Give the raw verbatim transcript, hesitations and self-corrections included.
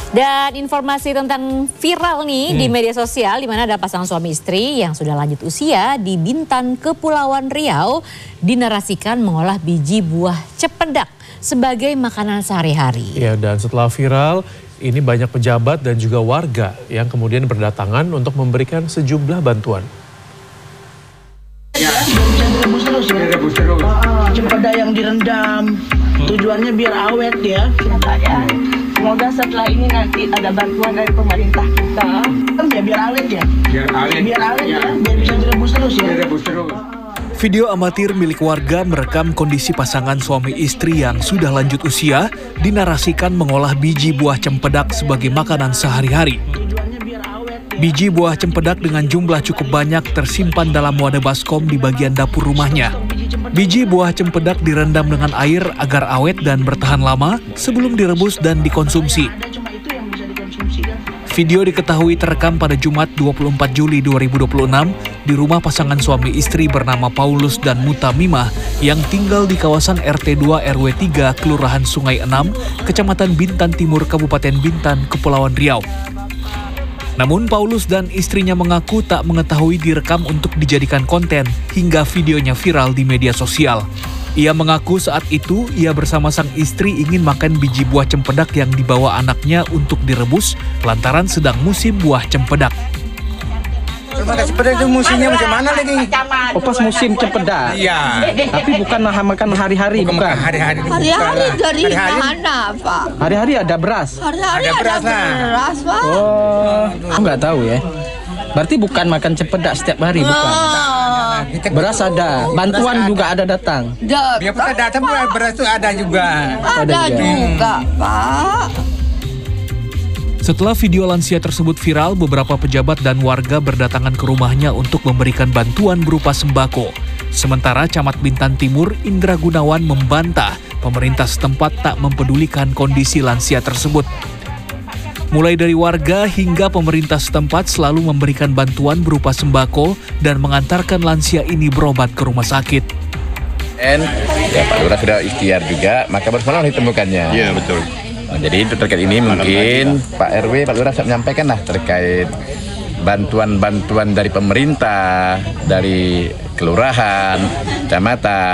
Dan informasi tentang viral nih hmm. di media sosial, di mana ada pasangan suami istri yang sudah lanjut usia di Bintan, Kepulauan Riau, dinarasikan mengolah biji buah cempedak sebagai makanan sehari-hari. Ya, dan setelah viral, ini banyak pejabat dan juga warga yang kemudian berdatangan untuk memberikan sejumlah bantuan. Ya, direbus terus ya. Direbus terus. Cempedak yang direndam, tujuannya biar awet ya. Ya. Semoga setelah ini nanti ada bantuan dari pemerintah kita. Ya biar awet ya. Biar awet. Biar awet ya. ya. Biar bisa direbus terus ya. Direbus terus. Video amatir milik warga merekam kondisi pasangan suami istri yang sudah lanjut usia dinarasikan mengolah biji buah cempedak sebagai makanan sehari-hari. Biji buah cempedak dengan jumlah cukup banyak tersimpan dalam wadah baskom di bagian dapur rumahnya. Biji buah cempedak direndam dengan air agar awet dan bertahan lama sebelum direbus dan dikonsumsi. Video diketahui terekam pada Jumat dua puluh empat Juli dua ribu dua puluh enam di rumah pasangan suami istri bernama Paulus dan Mutamimah yang tinggal di kawasan R T dua R W tiga Kelurahan Sungai enam, Kecamatan Bintan Timur, Kabupaten Bintan, Kepulauan Riau. Namun Paulus dan istrinya mengaku tak mengetahui direkam untuk dijadikan konten hingga videonya viral di media sosial. Ia mengaku saat itu ia bersama sang istri ingin makan biji buah cempedak yang dibawa anaknya untuk direbus lantaran sedang musim buah cempedak. Cempedak itu musimnya macam mana lagi? Oh, pas musim cempedak. Iya. Tapi bukan makan hari-hari, bukan. bukan. Hari-hari. Hari-hari dari hari -hari. mana, Pak? Hari-hari ada beras. Hari-hari ada ada beras, beras, beras Pak. Oh, aku nggak tahu ya. Berarti bukan makan cempedak setiap hari, bukan? Beras ada, bantuan juga ada datang. Biar kita datang beras itu ada juga. Ada juga, Pak. Setelah video lansia tersebut viral, beberapa pejabat dan warga berdatangan ke rumahnya untuk memberikan bantuan berupa sembako. Sementara Camat Bintan Timur, Indra Gunawan, membantah pemerintah setempat tak mempedulikan kondisi lansia tersebut. Mulai dari warga hingga pemerintah setempat selalu memberikan bantuan berupa sembako dan mengantarkan lansia ini berobat ke rumah sakit. Dan ya, Pak Lurah sudah ikhtiar juga, maka baru semalam ditemukannya. Iya, betul. Nah, jadi untuk terkait ini mungkin Pak R W, Pak Lurah saya menyampaikan lah terkait bantuan-bantuan dari pemerintah, dari kelurahan, kecamatan.